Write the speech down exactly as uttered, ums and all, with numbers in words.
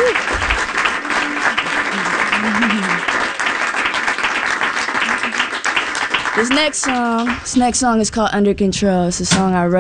This next song, this next song is called Under Control. It's a song I wrote